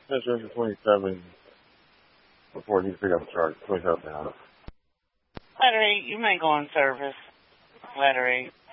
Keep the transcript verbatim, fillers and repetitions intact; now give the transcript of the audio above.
Transmission twenty-seven. Before you pick up the charge, twenty-seven down. Letter eight, you may go on service. Letter eight.